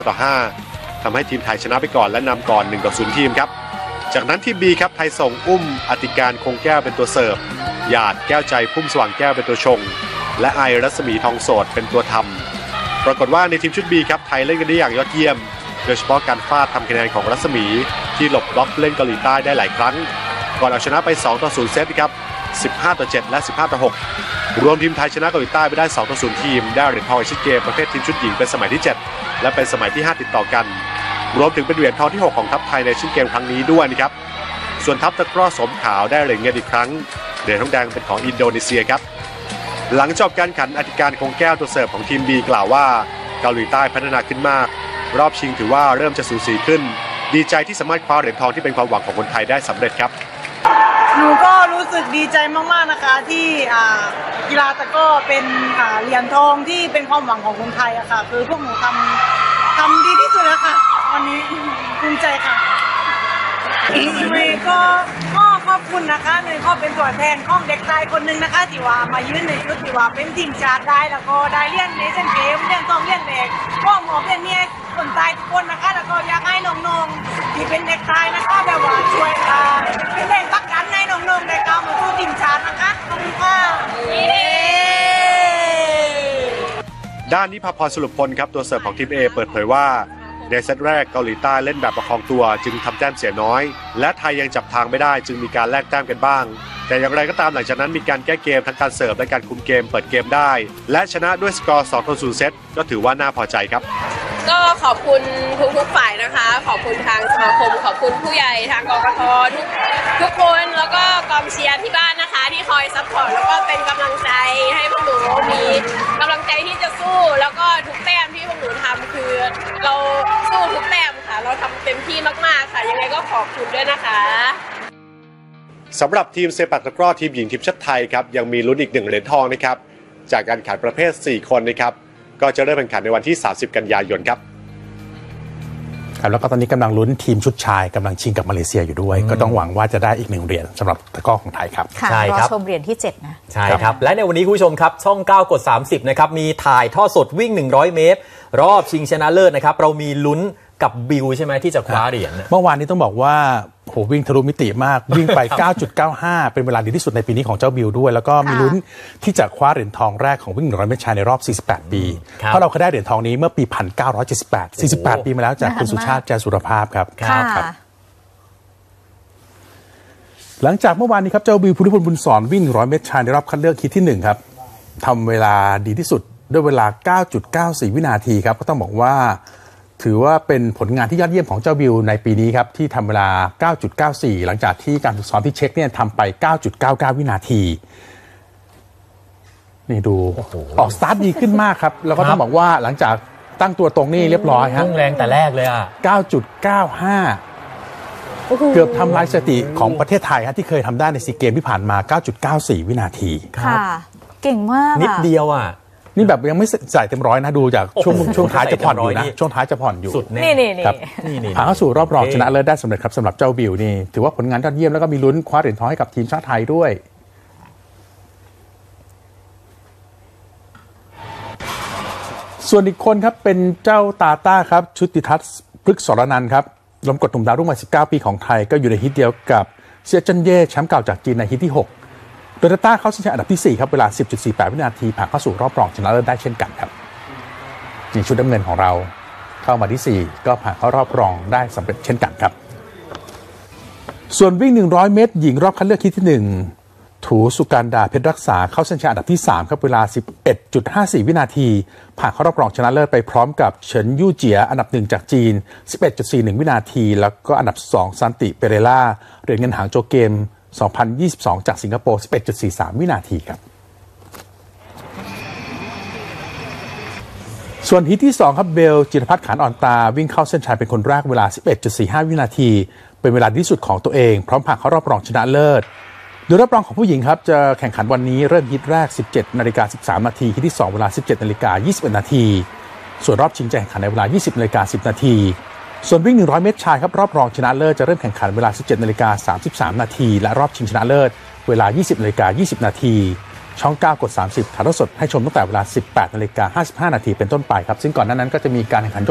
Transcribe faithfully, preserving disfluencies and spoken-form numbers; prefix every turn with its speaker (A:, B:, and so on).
A: ต่อห้าทำให้ทีมไทยชนะไปก่อนและนำก่อนหนึ่งต่อศูนย์ทีมครับจากนั้นทีม B ครับไทยส่งอุ้มอติการคงแก้วเป็นตัวเสิร์ฟหยาดแก้วใจพุ่มสว่างแก้วเป็นตัวชงและไอรัศมีทองโสดเป็นตัวทำปรากฏว่าในทีมชุด B ครับไทยเล่นกันได้อย่างยอดเยี่ยมโดยเฉพาะการฟาดทำคะแนนของรัศมีที่หลบบล็อกเล่นเกาหลีใต้ได้หลายครั้งก่อนเอาชนะไปสองต่อศูนย์เซตครับสิบห้าต่อเจ็ดและสิบห้าต่อหกรวมทีมไทยชนะเกาหลีใต้ไปได้สองต่อศูนย์ทีมได้เหรียญทองเอเชียนเกมประเภททีมชุดหญิงเป็นสมัยที่เจ็ดและเป็นสมัยที่ห้าติดต่อกันรวมถึงเป็นเหรียญทองที่หกของทัพไทยในเอเชียนเกมครั้งนี้ด้วยนะครับส่วนทัพตะกร้อสมขาวได้เหรียญเงินอีกครั้งเหรียญทองแดงเป็นของอินโดนีเซียครับหลังจบการแข่งขันอธิการคงแก้วตัวเสิร์ฟของทีม B กล่าวว่าเกาหลีใต้พัฒนาขึ้นมากรอบชิงถือว่าเริ่มจะสูสีขึ้นดีใจที่สามารถคว้าเหรียญทองที่เป็นความหวังของคนไทยได้สำเร็จครับ
B: หนูก็รู้สึกดีใจมากๆนะคะที่กีฬาตะกร้อเป็นเหรียญทองที่เป็นความหวังของคนไทยอะค่ะคือพวกหนูทำทำดีที่สุดแล้วค่ะวันนี้ภูมิใจค่ะอีกเวก็ก็ขอบคุณนะคะในข้อเป็นตัวแทนของเด็กชายคนหนึ่งนะคะที่ว่ามายืนในชุดที่ว่าเป็นทีมชาติได้แล้วก็ได้เลี้ยนเนชั่นเกมเลี้ยนทองเลี้ยนแดงก็หมอบเลี้ยนเนี่ยคนตายทุกคนนะคะแล้วก็อยากให้น้องๆที่เป็นเด็กชายนะคะแบบว่าช่วยกันเป็นแรงผลักดันให้น้องๆได้ก้าวมาสู่ทีมชาตินะคะขอบคุณค่ะ
A: ด้านนิพาพรสรุปพลครับตัวเสิร์ฟของทีม A เปิดเผยว่าในเซตแรกเกาหลีใต้เล่นแบบประคองตัวจึงทำแต้มเสียน้อยและไทยยังจับทางไม่ได้จึงมีการแลกแต้มกันบ้างแต่อย่างไรก็ตามหลังจากนั้นมีการแก้เกมทั้งการเสิร์ฟและการคุมเกมเปิดเกมได้และชนะด้วยสกอร์สองต่อศูนย์เซตก็ถือว่าน่าพอใจครับ
C: ก็ขอบคุณทุกๆฝ่ายนะคะขอบคุณทางสมาคมขอบคุณผู้ใหญ่ทางกกททุกทุกคนแล้วก็กองเชียร์ที่บ้านนะคะที่คอยซัพพอร์ตแล้วก็เป็นกำลังใจให้พวกหนูมีกำลังใจที่จะสู้แล้วก็ทุกแต้มที่พวกหนูทำคือเราสู้ทุกแต้มค่ะเราทำเต็มที่มากๆค่ะยังไงก็ขอบคุณด้วยนะคะ
A: สำหรับทีมเซปักตะกร้อทีมหญิงทีมชาติไทยครับยังมีลุ้นอีกหนึ่งเหรียญทองนะครับจากการแข่งขันประเภทสี่คนนะครับก็จะเริ่มแข่งขันในวันที่สามสิบกันยายนครับ
D: ครับแล้วก็ตอนนี้กำลังลุ้นทีมชุดชายกำลังชิงกับมาเลเซียอยู่ด้วยก็ต้องหวังว่าจะได้อีกหนึ่งเหรียญสำหรับตะกร้อของไทยครับ
E: ใช่ครับรอชมเหรียญที่เจ็ดนะ
F: ใช่ครับและในวันนี้คุณผู้ชมครับช่องเก้ากดสามสิบนะครับมีถ่ายทอดสดวิ่งหนึ่งร้อยเมตรรอบชิงชนะเลิศนะครับเรามีลุ้นกับบิวใช่ไหมที่จะคว้าเหรียญ
D: เมื่อวานนี้ต้องบอกว่าโหวิ่งทะลุมิติมากวิ่งไป เก้าจุดเก้าห้า เป็นเวลาดีที่สุดในปีนี้ของเจ้าบิวด้วยแล้วก็มีลุ้นที่จะคว้าเหรียญทองแรกของวิ่งหนึ่งร้อยเมตรชายในรอบสี่สิบแปดปีเพราะเราเคยได้เหรียญทองนี้เมื่อปีหนึ่งพันเก้าร้อยเจ็ดสิบแปด สี่สิบแปดปีมาแล้วจากคุณสุชาติแจสุรภาพครับครับหลังจากเมื่อวานนี้ครับเจ้าบิวภูริพลบุญสอนวิ่งหนึ่งร้อยเมตรชายในรอบคัดเลือกคิดที่หนึ่งครับทำเวลาดีที่สุดด้วยเวลา เก้าจุดเก้าสี่ วินาทีครับก็ต้องบอกว่าถือว่าเป็นผลงานที่ยอดเยี่ยมของเจ้าบิวในปีนี้ครับที่ทำเวลา เก้าจุดเก้าสี่ หลังจากที่การฝึกซ้อมที่เช็คเนี่ยทำไป เก้าจุดเก้าเก้า วินาทีนี่ดูออกสตาร์ทดีขึ้นมากครับแล้วก็ต้องบอกว่าหลังจากตั้งตัวตรงนี่เรียบร้อยฮะ
F: พุ่งแรงแต่แรกเลยอ่ะ
D: เก้าจุดเก้าห้า เกือบทำลายสถิติของประเทศไทยฮะที่เคยทำได้ในซีเกมที่ผ่านมา เก้าจุดเก้าสี่ วินาที
E: ค่ะเก่งมาก
F: นิดเดียวอ่ะ
D: นี่แบบยังไม่ใส่เต็มร้อยนะดูจากช่วงช่วงท้ายจะผ่อนอยู่นะช่วงท้ายจะผ่อนอยู่
E: นี่นี่
D: ครับผ่านเข้าสู่รอบรองชนะเลิศได้สำเร็จครับสำหรับเจ้าบิวนี่ถือว่าผลงานยอดเยี่ยมแล้วก็มีลุ้นคว้าเหรียญทองให้กับทีมชาติไทยด้วยส่วนอีกคนครับเป็นเจ้าตาต้าครับชุติทัศน์พฤกษรนันท์ครับลมกดหนุ่มดาวรุ่งวัยสิบเก้าปีของไทยก็อยู่ในฮิตเดียวกับเซียจันเย่แชมป์เก่าจากจีนในฮิตที่หกโดยตาต้าเข้าชิงอันดับที่สี่ครับเวลา สิบจุดสี่แปด วินาทีผ่านเข้าสู่รอบรองชนะเลิศได้เช่นกันครับนี่ชุดน้ำเงินของเราเข้ามาที่สี่ก็ผ่านเข้ารอบรองได้สำเร็จเช่นกันครับส่วนวิ่งหนึ่งร้อยเมตรหญิงรอบคัดเลือกที่หนึ่งถูสุการดาเพชรรักษาเข้าชิงอันดับที่สามครับเวลา สิบเอ็ดจุดห้าสี่ วินาทีผ่านเข้ารอบรองชนะเลิศไปพร้อมกับเฉินยู่เจียอันดับหนึ่งจากจีน สิบเอ็ดจุดสี่หนึ่ง วินาทีแล้วก็อันดับสองซันติเปเรล่าเหรียญเงินหางโจเกมสองพันยี่สิบสองจากสิงคโปร์ สิบเอ็ดจุดสี่สาม วินาทีครับส่วนฮีทที่สองครับเบลจิรพัฒน์ขานอ่อนตาวิ่งเข้าเส้นชัยเป็นคนแรกเวลา สิบเอ็ดจุดสี่ห้า วินาทีเป็นเวลาที่สุดของตัวเองพร้อมผ่านเข้ารอบรองชนะเลิศโดยรอบรองของผู้หญิงครับจะแข่งขันวันนี้เริ่มฮีทแรก สิบเจ็ดนาฬิกาสิบสาม นาทีฮีทที่สองเวลา สิบเจ็ดนาฬิกายี่สิบเอ็ด นาทีส่วนรอบชิงจะแข่งขันในเวลา ยี่สิบนาฬิกาสิบ นาทีส่วนวิ่งหนึ่งร้อยเมตรชายครับรอบรองชนะเลิศจะเริ่มแข่งขันเวลา สิบเจ็ดนาฬิกาสามสิบสาม นาทีและรอบชิงชนะเลิศเวลา ยี่สิบนาฬิกายี่สิบ นาทีช่องเก้ากดสามสิบถ่ายทอดสดให้ชมตั้งแต่เวลา สิบแปดนาฬิกาห้าสิบห้า นาทีเป็นต้นไปครับซึ่งก่อนหน้านั้นก็จะมีการแข่งขัน